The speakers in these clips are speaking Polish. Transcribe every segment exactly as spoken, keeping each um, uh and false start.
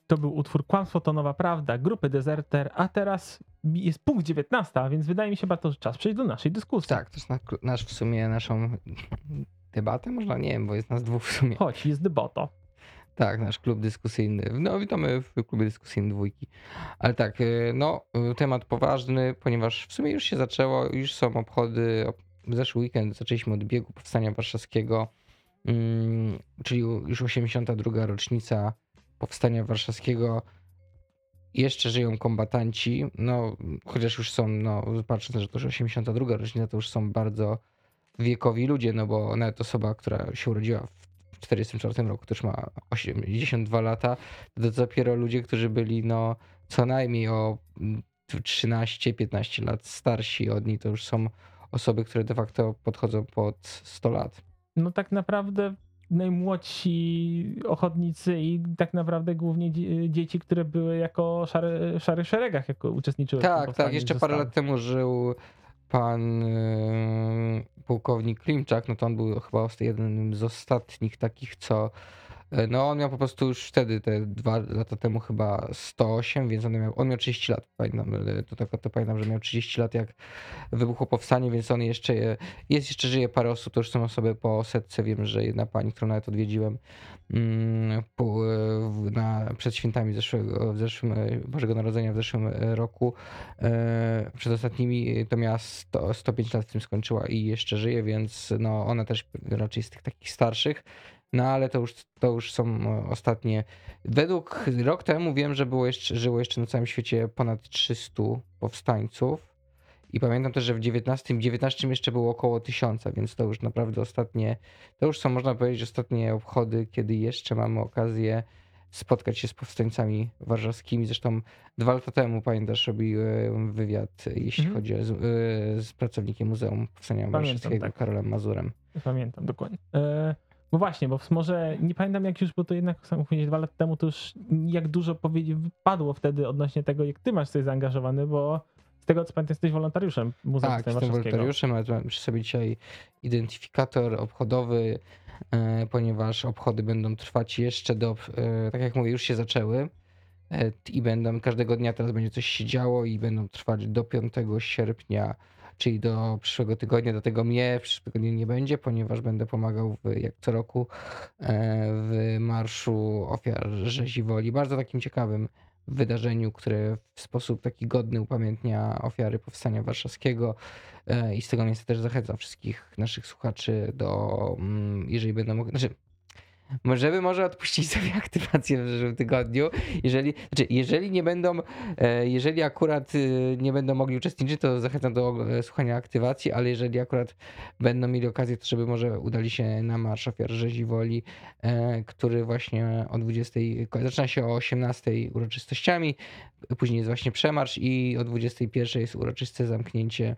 To był utwór Kłamstwo to nowa prawda grupy Deserter, a teraz jest punkt dziewiętnasty, więc wydaje mi się, Bartosz, czas przejść do naszej dyskusji. Tak, to jest na- nasz w sumie naszą debatę, można nie wiem, bo jest nas dwóch w sumie. Chodź, jest debato. Tak, nasz klub dyskusyjny. No, witamy w klubie dyskusyjnym dwójki. Ale tak, y, no, y, temat poważny, ponieważ w sumie już się zaczęło, już są obchody. ob- W zeszły weekend zaczęliśmy od biegu Powstania Warszawskiego, mm, czyli już osiemdziesiąta druga rocznica Powstania Warszawskiego. Jeszcze żyją kombatanci, no, chociaż już są, no, patrząc, że to już osiemdziesiąta druga rocznica, to już są bardzo wiekowi ludzie, no bo nawet osoba, która się urodziła w czterdziestym czwartym roku, to już ma osiemdziesiąt dwa lata, to dopiero ludzie, którzy byli no co najmniej o trzynaście piętnaście lat starsi od niej, to już są osoby, które de facto podchodzą pod sto lat. No tak naprawdę najmłodsi ochotnicy i tak naprawdę głównie dzie- dzieci, które były jako szary, szarych szeregach, jako uczestniczyły w tym Tak, tak, powstaniu, jeszcze parę zostały. lat temu żył pan yy, pułkownik Klimczak, no to on był chyba jednym z ostatnich takich, co e, no on miał po prostu już wtedy, te dwa lata temu chyba sto osiem, więc on miał, on miał trzydzieści lat, pamiętam, e, to tak to pamiętam, że miał trzydzieści lat jak wybuchło powstanie, więc on jeszcze, je- jest jeszcze żyje parę osób, to już są osoby po setce, wiem, że jedna pani, którą nawet odwiedziłem mm, po, e, w- na, przed świętami zeszłego, w zeszłym, e, Bożego Narodzenia w zeszłym e, roku, e, przed ostatnimi, to miała sto, sto pięć lat, w tym skończyła i jeszcze żyje, więc no ona też raczej z tych takich starszych. No ale to już, to już są e, ostatnie. Według rok temu wiem, że było jeszcze, żyło jeszcze na całym świecie ponad trzysta powstańców. I pamiętam też, że w dziewiętnastym, dziewiętnastym jeszcze było około tysiąca, więc to już naprawdę ostatnie, to już są, można powiedzieć, ostatnie obchody, kiedy jeszcze mamy okazję spotkać się z powstańcami warszawskimi. Zresztą dwa lata temu, pamiętasz, robiłem wywiad, jeśli Mhm. chodzi o, z, y, z pracownikiem Muzeum Powstania Pamiętam, Warszawskiego, tak. Karolem Mazurem. Pamiętam dokładnie. E, no właśnie, bo może nie pamiętam jak już, bo to jednak sam powiedzieć dwa lata temu, to już jak dużo powiedzi wypadło wtedy odnośnie tego, jak ty masz coś zaangażowany, bo z tego co pamiętam jesteś wolontariuszem Muzeum Tak, Powstania jestem Warszawskiego. wolontariuszem, ale mam przy sobie dzisiaj identyfikator obchodowy, e, ponieważ obchody będą trwać jeszcze do, e, tak jak mówię, już się zaczęły e, i będą, każdego dnia teraz będzie coś się działo i będą trwać do piątego sierpnia, czyli do przyszłego tygodnia. Dlatego mnie w przyszłym tygodniu nie będzie, ponieważ będę pomagał w, jak co roku e, w Marszu Ofiar Rzezi Woli. Bardzo takim ciekawym wydarzeniu, które w sposób taki godny upamiętnia ofiary Powstania Warszawskiego. E, I z tego miejsca też zachęcam wszystkich naszych słuchaczy do, mm, jeżeli będą mogli, znaczy, żeby może odpuścić sobie aktywację w przyszłym tygodniu. Jeżeli, znaczy, jeżeli nie będą, e, jeżeli akurat y, nie będą mogli uczestniczyć, to zachęcam do e, słuchania aktywacji, ale jeżeli akurat będą mieli okazję, to żeby może udali się na Marsz Ofiar Rzezi Woli, e, który właśnie o dwudziestej, zaczyna się o osiemnastej uroczystościami, później jest właśnie przemarsz i o dwudziestej pierwszej jest uroczyste zamknięcie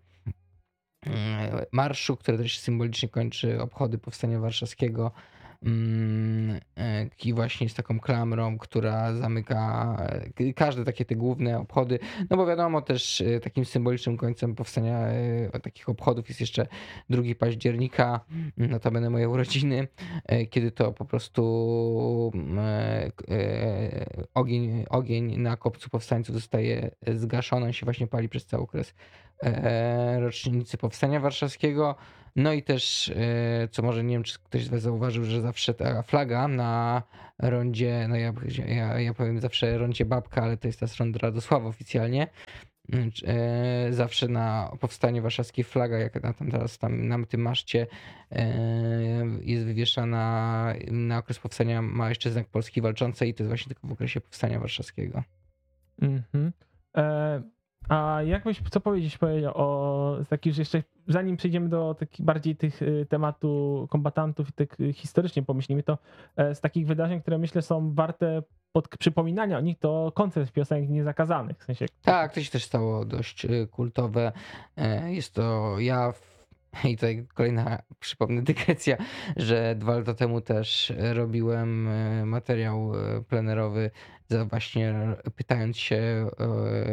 mm, marszu, który też symbolicznie kończy obchody Powstania Warszawskiego. Mm, e, I właśnie z taką klamrą, która zamyka e, każde takie te główne obchody. No bo wiadomo też e, takim symbolicznym końcem powstania e, takich obchodów jest jeszcze drugiego października, notabene moje urodziny, e, kiedy to po prostu mm, e, k- e, ogień, ogień na kopcu powstańców zostaje zgaszony, on się właśnie pali przez cały okres e, rocznicy Powstania Warszawskiego. No i też, e, co może nie wiem, czy ktoś z was zauważył, że zawsze ta flaga na rondzie, no ja, ja, ja powiem zawsze rondzie Babka, ale to jest teraz rond Radosława oficjalnie. Mm, c- e, Zawsze na powstanie warszawskiej flaga, jak na tam teraz tam na tym maszcie e, jest wywieszana na okres powstania, ma jeszcze znak Polski Walczącej i to jest właśnie tylko w okresie powstania warszawskiego. Mhm. E, a jak byś, co powiedzieć powiedział o z takich, że jeszcze zanim przejdziemy do takich bardziej tych y, tematu kombatantów i tak y, historycznie pomyślimy, to e, z takich wydarzeń, które myślę są warte pod przypominania o nich, to koncert piosenek niezakazanych. W sensie, Tak, to się też stało dość y, kultowe. E, Jest to ja w- i tutaj kolejna, przypomnę, dygresja, że dwa lata temu też e, robiłem e, materiał e, plenerowy, za właśnie pytając się e,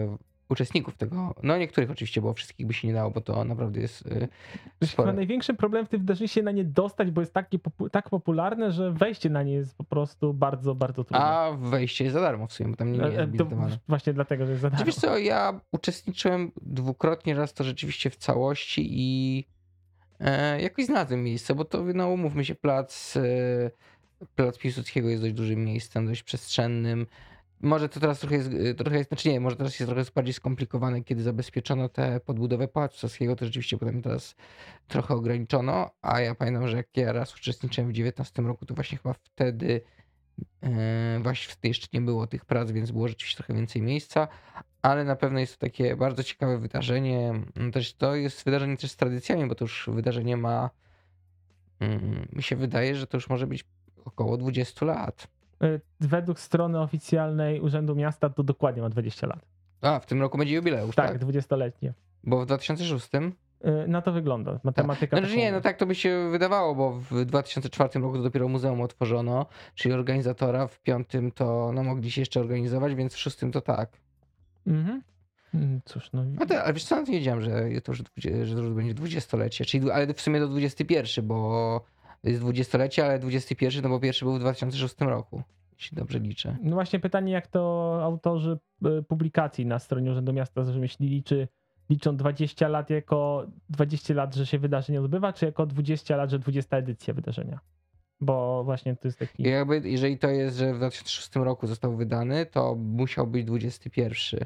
uczestników tego. No niektórych oczywiście, bo wszystkich by się nie dało, bo to naprawdę jest y, Chyba spore. największym problemem w tym wydarzeniu się na nie dostać, bo jest takie, popu- tak popularne, że wejście na nie jest po prostu bardzo, bardzo trudne. A wejście jest za darmo w sumie, bo tam nie, nie E, jest to biletowane. właśnie dlatego, że jest za Czy darmo. wiesz co, ja uczestniczyłem dwukrotnie, raz to rzeczywiście w całości i e, jakoś znalazłem miejsce, bo to, no umówmy się, plac, e, plac Piłsudskiego jest dość dużym miejscem, dość przestrzennym. Może to teraz trochę jest, e, trochę jest, znaczy nie, może teraz jest trochę bardziej skomplikowane, kiedy zabezpieczono tę podbudowę Pałacu Saskiego, to rzeczywiście potem teraz trochę ograniczono, a ja pamiętam, że jak ja raz uczestniczyłem w dziewiętnastym roku, to właśnie chyba wtedy e, właśnie wtedy jeszcze nie było tych prac, więc było rzeczywiście trochę więcej miejsca, ale na pewno jest to takie bardzo ciekawe wydarzenie. Mm, Też to jest wydarzenie też z tradycjami, bo to już wydarzenie ma, mm, mi się wydaje, że to już może być około dwadzieścia lat. E, Według strony oficjalnej Urzędu Miasta to dokładnie ma dwadzieścia lat. A, w tym roku będzie jubileusz, Tak, tak? dwudziestoletnie. Bo w dwa tysiące szóstym? E, Na to wygląda. Matematyka. Znaczy taką nie, no jest. tak to by się wydawało, bo w dwa tysiące czwartym roku to dopiero muzeum otworzono, czyli organizatora, w piątym to no, mogli się jeszcze organizować, więc w szóstym to tak. Mhm. Mm, Cóż, no. A te, ale wiesz co, nawet nie wiedziałem, że to już, dwudzie- że to już będzie dwudziestolecie, czyli, dwu- ale w sumie do dwudziesty pierwszy, bo jest dwudziestolecie, ale dwudziesty pierwszy, no bo pierwszy był w dwa tysiące szóstym roku, jeśli dobrze liczę. No właśnie pytanie, jak to autorzy e, publikacji na stronie Urzędu Miasta wymyślili, czy liczą dwadzieścia lat jako dwadzieścia lat, że się wydarzenie odbywa, czy jako dwadzieścia lat, że dwudziesta edycja wydarzenia? Bo właśnie to jest taki... I jakby, jeżeli to jest, że w dwa tysiące szóstym roku został wydany, to musiał być dwudziesty pierwszy.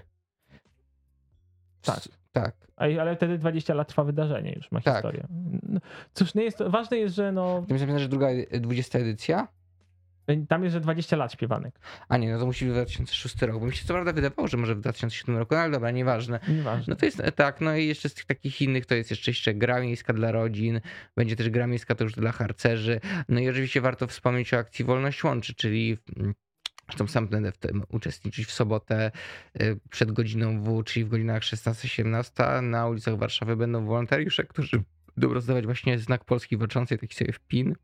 Tak. S- Tak. A- Ale wtedy dwadzieścia lat trwa wydarzenie, już ma Tak. historię. No, cóż, nie jest to, ważne jest, że no, Tym jest napisane, że druga, e, dwudziesta edycja? tam jest, że dwadzieścia lat śpiewanek. A nie, no to musi być dwa tysiące szósty rok, bo mi się co prawda wydawało, że może w dwa tysiące siódmym roku, no ale dobra, nieważne. Nieważne. No to jest e, tak, no i jeszcze z tych takich innych to jest jeszcze, jeszcze gra miejska dla rodzin, będzie też gra miejska to już dla harcerzy. No i oczywiście warto wspomnieć o akcji Wolność Łączy, czyli mm, zresztą sam będę w tym uczestniczyć w sobotę y, przed godziną W, czyli w godzinach szesnasta siedemnasta na ulicach Warszawy będą wolontariusze, którzy będą rozdawać właśnie znak Polski Walczącej, taki sobie w pin.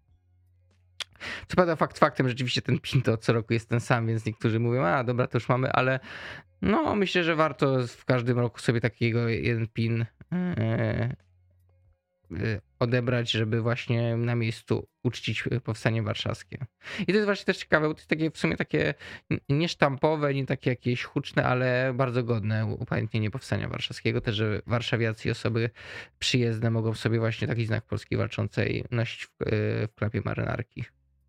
Co prawda fakt faktem, rzeczywiście ten pin to co roku jest ten sam, więc niektórzy mówią, a dobra, to już mamy, ale no myślę, że warto w każdym roku sobie takiego jeden pin e, e, odebrać, żeby właśnie na miejscu uczcić powstanie warszawskie. I to jest właśnie też ciekawe, bo to jest takie w sumie takie nie sztampowe, nie takie jakieś huczne, ale bardzo godne upamiętnienie powstania warszawskiego. Też, że warszawiacy i osoby przyjezdne mogą sobie właśnie taki znak Polski Walczącej nosić w, w klapie marynarki.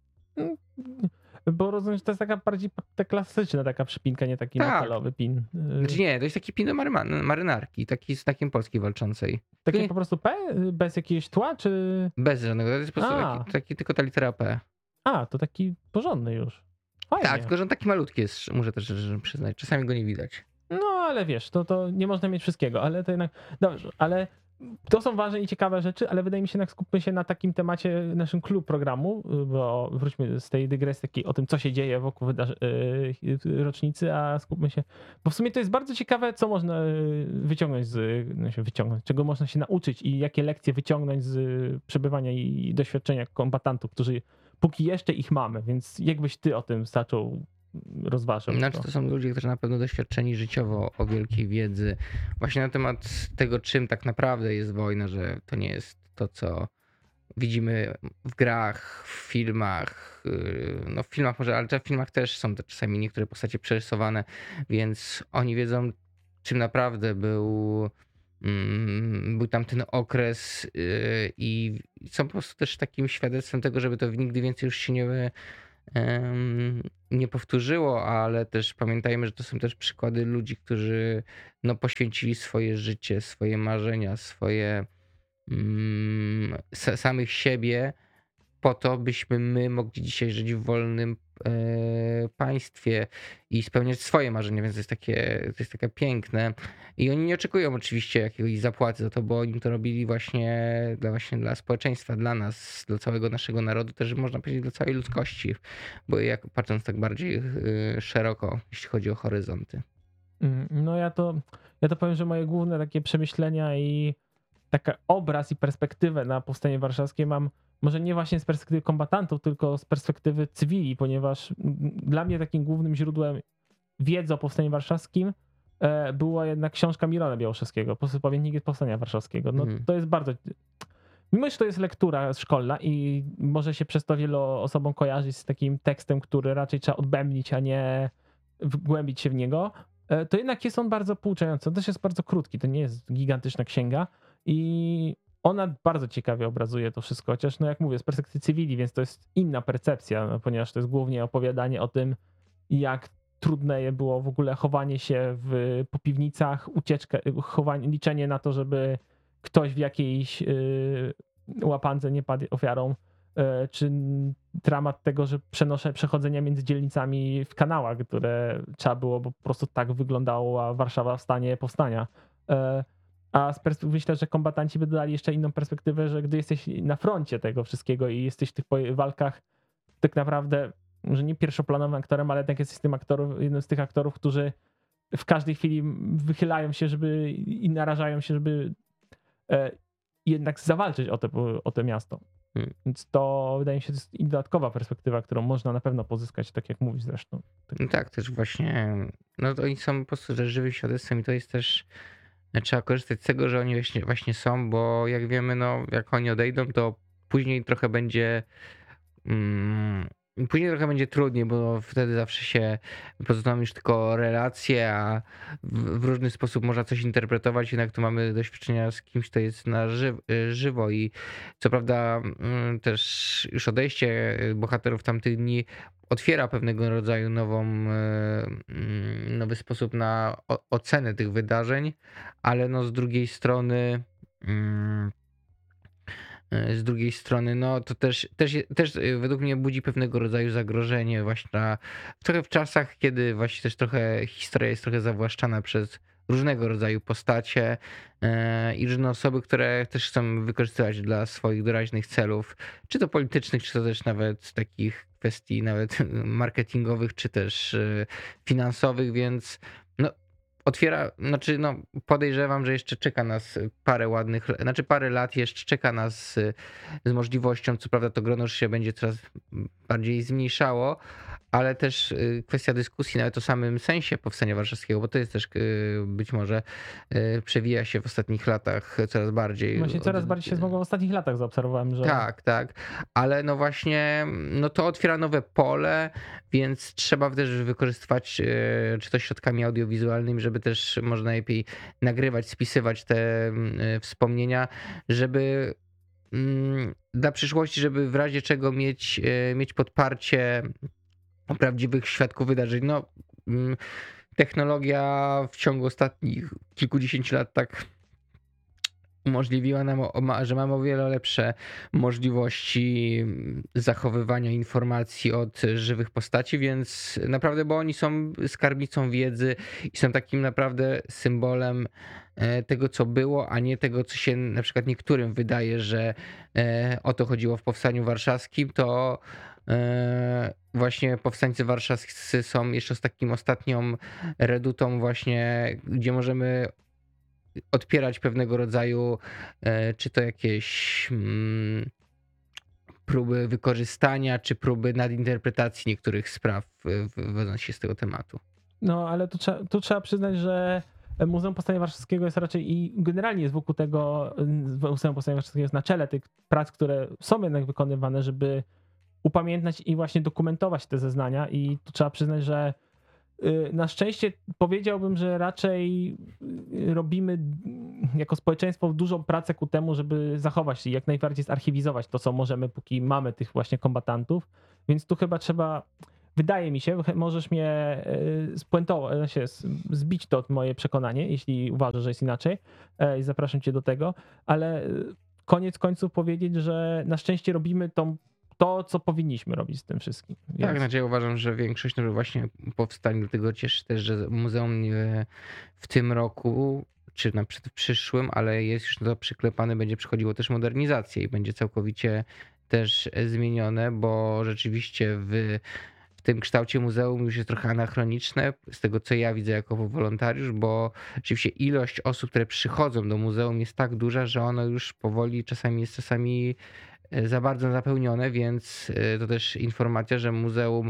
Bo rozumiem, że to jest taka bardziej ta klasyczna taka przypinka, nie taki Tak. metalowy pin. Znaczy nie, to jest taki pin do maryma- marynarki, taki z znakiem Polski Walczącej. Takie nie- po prostu P, bez jakiegoś tła, czy... Bez żadnego, to jest po prostu A. taki, taki, tylko ta litera P. A, to taki porządny już. Fajnie. Tak, tylko że on taki malutki jest, muszę też że przyznać. Czasami go nie widać. No, ale wiesz, to, to nie można mieć wszystkiego, ale to jednak... Dobrze, ale to są ważne i ciekawe rzeczy, ale wydaje mi się, jednak skupmy się na takim temacie naszym klub programu, bo wróćmy z tej dygresji takiej o tym, co się dzieje wokół wydarzy- yy, rocznicy, a skupmy się... Bo w sumie to jest bardzo ciekawe, co można yy, wyciągnąć z... No się wyciągnąć, czego można się nauczyć i jakie lekcje wyciągnąć z przebywania i doświadczenia kombatantów, którzy póki jeszcze ich mamy, więc jakbyś ty o tym zaczął rozważać? Znaczy to są ludzie, którzy na pewno doświadczeni życiowo o wielkiej wiedzy właśnie na temat tego, czym tak naprawdę jest wojna, że to nie jest to, co widzimy w grach, w filmach, yy, no w filmach może, ale w filmach też są te czasami niektóre postacie przerysowane, więc oni wiedzą, czym naprawdę był, mm, był tam ten okres yy, i są po prostu też takim świadectwem tego, żeby to nigdy więcej już się nie em, nie powtórzyło, ale też pamiętajmy, że to są też przykłady ludzi, którzy no, poświęcili swoje życie, swoje marzenia, swoje mm, sa- samych siebie po to, byśmy my mogli dzisiaj żyć w wolnym e, państwie i spełniać swoje marzenia, więc to jest takie, to jest takie piękne. I oni nie oczekują oczywiście jakiejś zapłaty za to, bo oni to robili właśnie dla, właśnie dla społeczeństwa, dla nas, dla całego naszego narodu, też można powiedzieć dla całej ludzkości, bo jak patrząc tak bardziej y, szeroko, jeśli chodzi o horyzonty. Mm, No ja to, ja to powiem, że moje główne takie przemyślenia i taki obraz i perspektywę na powstanie warszawskie mam może nie właśnie z perspektywy kombatantów, tylko z perspektywy cywili, ponieważ mm, dla mnie takim głównym źródłem wiedzy o powstaniu warszawskim e, była jednak książka Milana Białoszewskiego, po prostu Pamiętnik Powstania Warszawskiego. No Mhm. to jest bardzo... Mimo że to jest lektura szkolna i może się przez to wielu osobom kojarzyć z takim tekstem, który raczej trzeba odbębnić, a nie wgłębić się w niego, e, to jednak jest on bardzo pouczający. On też jest bardzo krótki, to nie jest gigantyczna księga i ona bardzo ciekawie obrazuje to wszystko, chociaż no jak mówię, z perspektywy cywili, więc to jest inna percepcja, no, ponieważ to jest głównie opowiadanie o tym, jak trudne było w ogóle chowanie się w, po piwnicach, ucieczkę, chowanie, liczenie na to, żeby ktoś w jakiejś y, łapance nie padł ofiarą, y, czy dramat tego, że przenoszę przechodzenia między dzielnicami w kanałach, które trzeba było, bo po prostu tak wyglądała Warszawa w stanie powstania. Y, a z perspektywy myślę, że kombatanci by dodali jeszcze inną perspektywę, że gdy jesteś na froncie tego wszystkiego i jesteś w tych walkach tak naprawdę, może nie pierwszoplanowym aktorem, ale jednak jesteś tym aktorem, jednym z tych aktorów, którzy w każdej chwili wychylają się, żeby i narażają się, żeby e, jednak zawalczyć o te, o te miasto. Hmm. Więc to wydaje mi się, to jest i dodatkowa perspektywa, którą można na pewno pozyskać, tak jak mówisz zresztą. No tak, też właśnie, no to oni są po prostu że żywym świadectwem i to jest też, trzeba korzystać z tego, że oni właśnie, właśnie są, bo jak wiemy, no jak oni odejdą, to później trochę będzie mm, później trochę będzie trudniej, bo wtedy zawsze się pozostaną już tylko relacje, a w, w różny sposób można coś interpretować, jednak tu mamy do czynienia z kimś, kto jest na ży, żywo i co prawda mm, też już odejście bohaterów tamtych dni otwiera pewnego rodzaju nową, mm, nowy sposób na o, ocenę tych wydarzeń, ale no z drugiej strony mm, z drugiej strony, no to też, też, też według mnie budzi pewnego rodzaju zagrożenie właśnie na, trochę w czasach, kiedy właśnie też trochę historia jest trochę zawłaszczana przez różnego rodzaju postacie e, i różne osoby, które też chcą wykorzystywać dla swoich doraźnych celów, czy to politycznych, czy to też nawet takich kwestii nawet marketingowych, czy też e, finansowych, więc no otwiera, znaczy no podejrzewam, że jeszcze czeka nas parę ładnych, znaczy parę lat jeszcze czeka nas z, z możliwością, co prawda to grono już się będzie coraz bardziej zmniejszało, ale też kwestia dyskusji nawet o samym sensie powstania warszawskiego, bo to jest też być może przewija się w ostatnich latach coraz bardziej. Właśnie coraz bardziej się zmogło w ostatnich latach, zaobserwowałem, że... Tak, tak, ale no właśnie, no to otwiera nowe pole, więc trzeba też wykorzystywać czy to środkami audiowizualnymi, żeby też można lepiej nagrywać, spisywać te wspomnienia, żeby dla przyszłości, żeby w razie czego mieć, mieć podparcie prawdziwych świadków wydarzeń. No, technologia w ciągu ostatnich kilkudziesięciu lat tak umożliwiła nam, że mamy o wiele lepsze możliwości zachowywania informacji od żywych postaci, więc naprawdę, bo oni są skarbnicą wiedzy i są takim naprawdę symbolem tego, co było, a nie tego, co się na przykład niektórym wydaje, że o to chodziło w Powstaniu Warszawskim, to właśnie powstańcy warszawscy są jeszcze z takim ostatnią redutą właśnie, gdzie możemy odpierać pewnego rodzaju, czy to jakieś próby wykorzystania, czy próby nadinterpretacji niektórych spraw wywodzących się z tego tematu. No, ale tu trzeba, tu trzeba przyznać, że Muzeum Powstania Warszawskiego jest raczej i generalnie jest wokół tego, Muzeum Powstania Warszawskiego jest na czele tych prac, które są jednak wykonywane, żeby upamiętniać i właśnie dokumentować te zeznania i tu trzeba przyznać, że na szczęście powiedziałbym, że raczej robimy jako społeczeństwo dużą pracę ku temu, żeby zachować i jak najbardziej zarchiwizować to, co możemy, póki mamy tych właśnie kombatantów, więc tu chyba trzeba, wydaje mi się, możesz mnie spuentować, zbić to moje przekonanie, jeśli uważasz, że jest inaczej i zapraszam cię do tego, ale koniec końców powiedzieć, że na szczęście robimy tą to, co powinniśmy robić z tym wszystkim. Więc... Tak, znaczy ja uważam, że większość no właśnie powstanie, dlatego cieszy też, że muzeum w tym roku, czy na przykład w przyszłym, ale jest już to przyklepane, będzie przechodziło też modernizację i będzie całkowicie też zmienione, bo rzeczywiście w, w tym kształcie muzeum już jest trochę anachroniczne, z tego co ja widzę jako wolontariusz, bo rzeczywiście ilość osób, które przychodzą do muzeum jest tak duża, że ono już powoli czasami jest czasami za bardzo zapełnione, więc to też informacja, że muzeum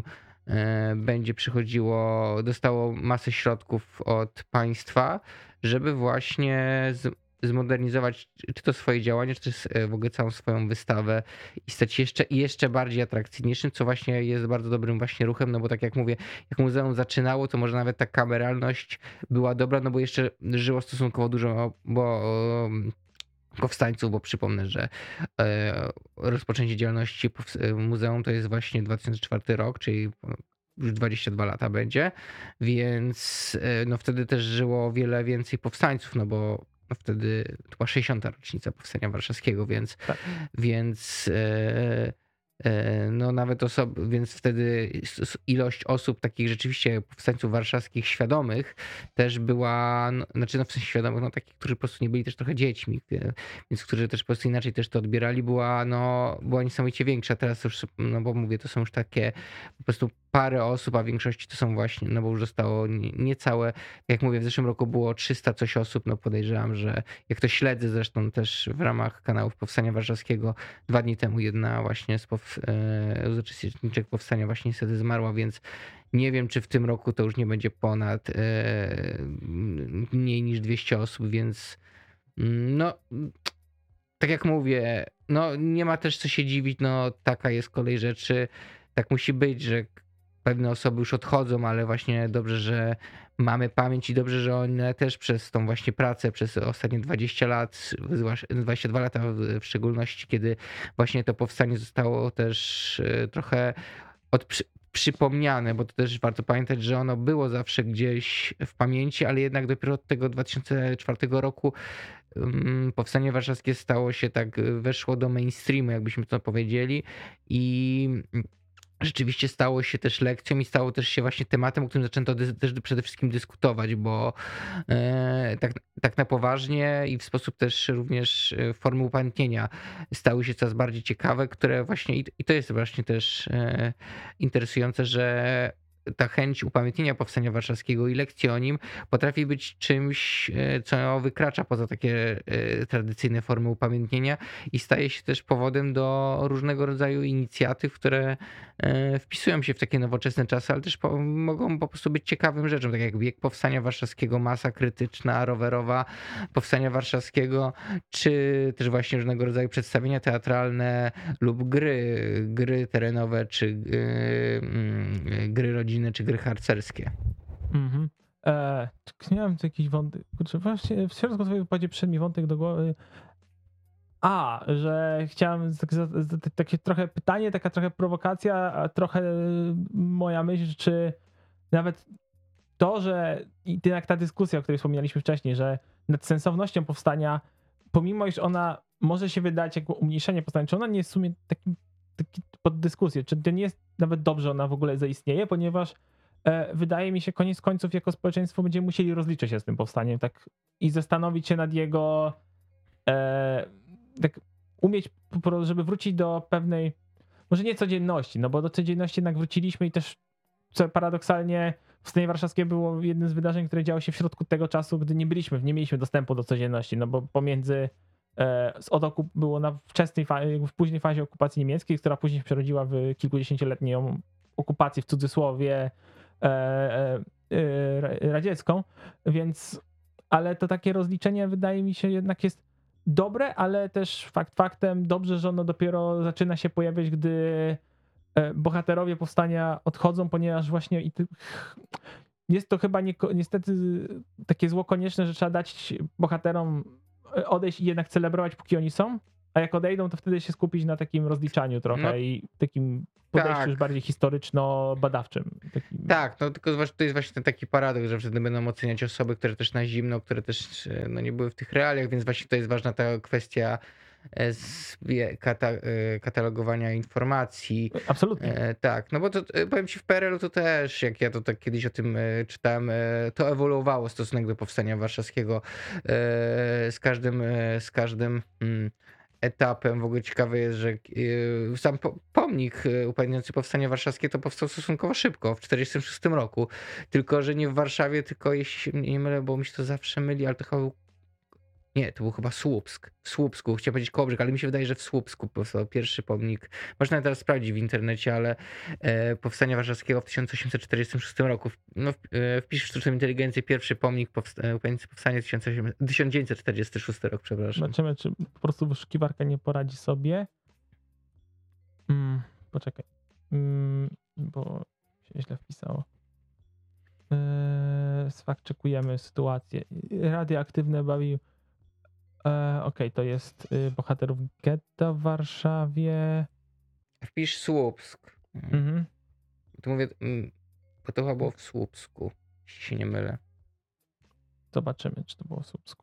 będzie przychodziło, dostało masę środków od państwa, żeby właśnie z, zmodernizować czy to swoje działania, czy też w ogóle całą swoją wystawę i stać jeszcze, jeszcze bardziej atrakcyjniejszym, co właśnie jest bardzo dobrym właśnie ruchem, no bo tak jak mówię, jak muzeum zaczynało, to może nawet ta kameralność była dobra, no bo jeszcze żyło stosunkowo dużo, bo powstańców, bo przypomnę, że rozpoczęcie działalności muzeum to jest właśnie dwa tysiące czwarty rok, czyli już dwadzieścia dwa lata będzie, więc no wtedy też żyło o wiele więcej powstańców, no bo no wtedy to była sześćdziesiąta rocznica Powstania Warszawskiego, więc, Tak. więc no nawet osoby, więc wtedy ilość osób takich rzeczywiście powstańców warszawskich świadomych też była, no, znaczy no w sensie świadomych, no takich, którzy po prostu nie byli też trochę dziećmi, więc którzy też po prostu inaczej też to odbierali, była no była niesamowicie większa. Teraz już, no bo mówię, to są już takie po prostu parę osób, a w większości to są właśnie, no bo już zostało niecałe, jak mówię, w zeszłym roku było trzysta coś osób, no podejrzewam, że jak to śledzę zresztą też w ramach kanałów Powstania Warszawskiego, dwa dni temu jedna właśnie z z uczestniczek powstania właśnie niestety zmarła, więc nie wiem, czy w tym roku to już nie będzie ponad mniej niż dwieście osób, więc no tak jak mówię, no nie ma też co się dziwić, no taka jest kolej rzeczy, tak musi być, że pewne osoby już odchodzą, ale właśnie dobrze, że mamy pamięć i dobrze, że one też przez tą właśnie pracę, przez ostatnie dwadzieścia lat, dwadzieścia dwa lata w szczególności, kiedy właśnie to powstanie zostało też trochę od, przypomniane, bo to też warto pamiętać, że ono było zawsze gdzieś w pamięci, ale jednak dopiero od tego dwa tysiące czwartego roku Powstanie Warszawskie stało się tak, weszło do mainstreamu, jakbyśmy to powiedzieli, i rzeczywiście stało się też lekcją i stało też się właśnie tematem, o którym zaczęto dy- też przede wszystkim dyskutować, bo e, tak, tak na poważnie i w sposób też również formy upamiętnienia stały się coraz bardziej ciekawe, które właśnie, i, i to jest właśnie też e, interesujące, że ta chęć upamiętnienia Powstania Warszawskiego i lekcji o nim potrafi być czymś, co wykracza poza takie tradycyjne formy upamiętnienia i staje się też powodem do różnego rodzaju inicjatyw, które wpisują się w takie nowoczesne czasy, ale też po, mogą po prostu być ciekawym rzeczą, tak jak bieg Powstania Warszawskiego, masa krytyczna, rowerowa Powstania Warszawskiego, czy też właśnie różnego rodzaju przedstawienia teatralne lub gry, gry terenowe, czy gry rodzinne, czy gry harcerskie. Mhm. Eee, czy miałem tu jakiś wątek? Kurczę, właśnie w środku twojej wypowiedzi przyszedł mi wątek do głowy. A, że chciałem tak, takie trochę pytanie, taka trochę prowokacja, a trochę moja myśl, czy nawet to, że i jak ta dyskusja, o której wspomnieliśmy wcześniej, że nad sensownością powstania, pomimo iż ona może się wydać jako umniejszenie powstania, czy ona nie jest w sumie taki, taki pod dyskusję, czy to nie jest nawet dobrze, ona w ogóle zaistnieje, ponieważ e, wydaje mi się, koniec końców jako społeczeństwo będziemy musieli rozliczyć się z tym powstaniem, tak, i zastanowić się nad jego e, tak umieć, żeby wrócić do pewnej, może nie codzienności, no bo do codzienności jednak wróciliśmy i też co paradoksalnie Powstanie Warszawskie było jednym z wydarzeń, które działo się w środku tego czasu, gdy nie byliśmy, nie mieliśmy dostępu do codzienności, no bo pomiędzy e, od okup było na wczesnej fazie, w późnej fazie okupacji niemieckiej, która później się przerodziła w kilkudziesięcioletnią okupację w cudzysłowie e, e, e, radziecką, więc ale to takie rozliczenie wydaje mi się jednak jest dobre, ale też fakt faktem dobrze, że ono dopiero zaczyna się pojawiać, gdy bohaterowie powstania odchodzą, ponieważ właśnie i ty... jest to chyba nie, niestety takie zło konieczne, że trzeba dać bohaterom odejść i jednak celebrować, póki oni są, a jak odejdą, to wtedy się skupić na takim rozliczaniu trochę no, i takim podejściu tak. już bardziej historyczno-badawczym. Takim... Tak, no tylko to jest właśnie ten taki paradoks, że wtedy będą oceniać osoby, które też na zimno, które też no, nie były w tych realiach, więc właśnie to jest ważna ta kwestia katalogowania informacji. Absolutnie. Tak, no bo to powiem ci, w P R L u to też, jak ja to tak kiedyś o tym czytałem, to ewoluowało stosunek do Powstania Warszawskiego z każdym, z każdym etapem. W ogóle ciekawe jest, że sam pomnik upamiętniający Powstanie Warszawskie to powstał stosunkowo szybko, w czterdziestym szóstym roku. Tylko, że nie w Warszawie, tylko jeśli się nie mylę, bo mi się to zawsze myli, ale to chyba był Nie, to był chyba Słupsk. W Słupsku, chciałem powiedzieć Kołobrzeg, ale mi się wydaje, że w Słupsku powstał pierwszy pomnik. Można teraz sprawdzić w internecie, ale e, powstania warszawskiego w tysiąc osiemset czterdziestym szóstym roku. No, w- e, wpisz w sztuczną inteligencję pierwszy pomnik powsta- e, powstanie tysiąc osiemset tysiąc dziewięćset czterdziesty szósty rok, przepraszam. Zobaczymy, czy po prostu wyszukiwarka nie poradzi sobie. Mm, poczekaj. Mm, bo się źle wpisało. Eee, sfakt-czekujemy sytuację. Radioaktywne bawi. Eee, Okej, to jest y, bohaterów getta w Warszawie. Wpisz Słupsk. Mhm. To mówię, mm, bo to chyba było w Słupsku, jeśli się nie mylę. Zobaczymy, czy to było w Słupsku.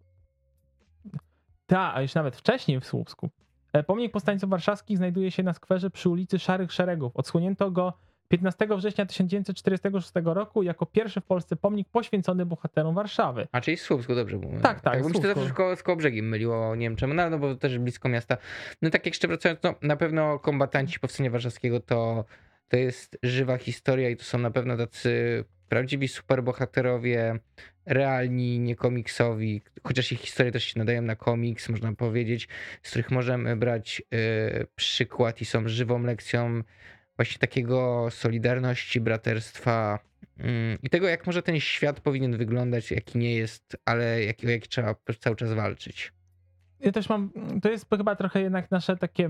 Tak, a już nawet wcześniej w Słupsku. E, Pomnik powstańców warszawskich znajduje się na skwerze przy ulicy Szarych Szeregów. Odsłonięto go piętnastego września tysiąc dziewięćset czterdziestego szóstego roku jako pierwszy w Polsce pomnik poświęcony bohaterom Warszawy. A czyli w Słupsku, dobrze mówię. Tak, tak, Bo mi się to Słupsku. zawsze koło, z Kołobrzegiem myliło, nie wiem czemu, no, no bo też blisko miasta. No tak jak jeszcze wracając, no na pewno kombatanci Powstania Warszawskiego to, to jest żywa historia i to są na pewno tacy prawdziwi superbohaterowie, realni, nie komiksowi, chociaż ich historie też się nadają na komiks, można powiedzieć, z których możemy brać y, przykład i są żywą lekcją właśnie takiego solidarności, braterstwa mm, i tego, jak może ten świat powinien wyglądać, jaki nie jest, ale jakiego jak trzeba cały czas walczyć. Ja też mam, to jest chyba trochę jednak nasze takie.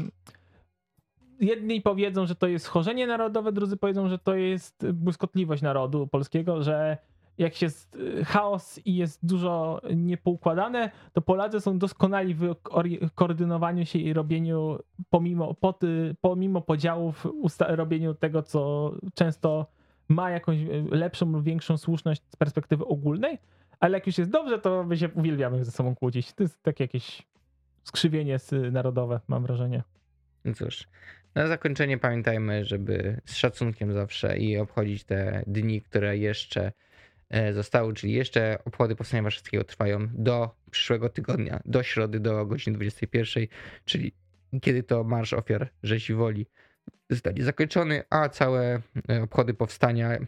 Jedni powiedzą, że to jest schorzenie narodowe, drudzy powiedzą, że to jest błyskotliwość narodu polskiego, że jak jest y, chaos i jest dużo niepoukładane, to Polacy są doskonali w ori- koordynowaniu się i robieniu pomimo, poty, pomimo podziałów, usta- robieniu tego, co często ma jakąś y, lepszą lub większą słuszność z perspektywy ogólnej, ale jak już jest dobrze, to my się uwielbiamy ze sobą kłócić. To jest takie jakieś skrzywienie s- narodowe, mam wrażenie. No cóż, na zakończenie pamiętajmy, żeby z szacunkiem zawsze i obchodzić te dni, które jeszcze e, zostały, czyli jeszcze obchody Powstania Warszawskiego trwają do przyszłego tygodnia, do środy, do godziny dwudziestej pierwszej, czyli kiedy to Marsz Ofiar Rzezi Woli zostanie zakończony, a całe e, obchody powstania,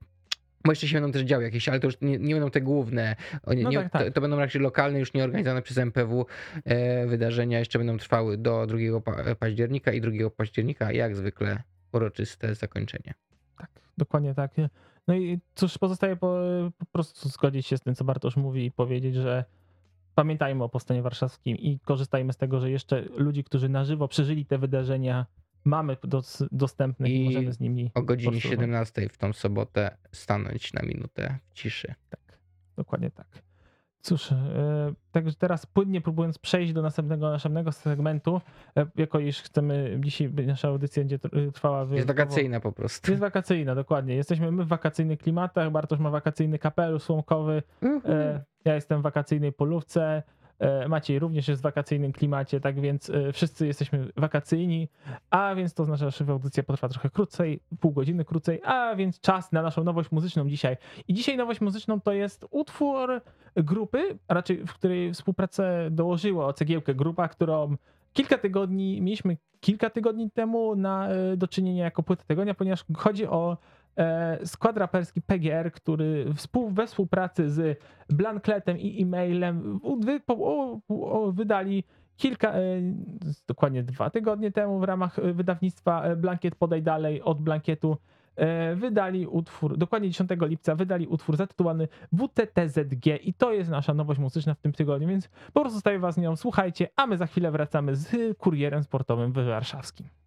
bo jeszcze się będą też działy jakieś, ale to już nie, nie będą te główne, Oni, No nie, tak, tak. To, to będą raczej lokalne, już nie organizowane przez M P W e, wydarzenia, jeszcze będą trwały do drugiego pa- października i drugiego października jak zwykle uroczyste zakończenie. Tak, dokładnie tak. No i cóż, pozostaje po, po prostu zgodzić się z tym, co Bartosz mówi i powiedzieć, że pamiętajmy o Powstaniu Warszawskim i korzystajmy z tego, że jeszcze ludzi, którzy na żywo przeżyli te wydarzenia, mamy dos, dostępnych i, I możemy z nimi O godzinie po prostu- siedemnastej w tą sobotę stanąć na minutę w ciszy. Tak, dokładnie tak. Cóż, e, także teraz płynnie próbując przejść do następnego następnego segmentu, e, jako iż chcemy, dzisiaj nasza audycja będzie tr- trwała Jest wyjątkowo- wakacyjna po prostu. Jest wakacyjna, dokładnie. Jesteśmy my w wakacyjnych klimatach. Bartosz ma wakacyjny kapelusz słomkowy. E, ja jestem w wakacyjnej polówce. E, Maciej również jest w wakacyjnym klimacie, tak więc e, wszyscy jesteśmy wakacyjni, a więc to znaczy, że audycja potrwa trochę krócej, pół godziny krócej, a więc czas na naszą nowość muzyczną dzisiaj. I dzisiaj nowość muzyczną to jest utwór grupy, a raczej w której współpracę dołożyła cegiełkę grupa, którą kilka tygodni, mieliśmy kilka tygodni temu na, e, do czynienia jako płytę tygodnia, ponieważ chodzi o e, skład raperski P G R, który współ, we współpracy z Blankletem i e-mailem wy, po, o, o, wydali kilka, e, dokładnie dwa tygodnie temu w ramach e, wydawnictwa e, Blankiet Podaj Dalej od Blankietu e, wydali utwór, dokładnie dziesiątego lipca wydali utwór zatytułowany W T T Z G i to jest nasza nowość muzyczna w tym tygodniu, więc po prostu zostawię was z nią, słuchajcie, a my za chwilę wracamy z kurierem sportowym w warszawskim.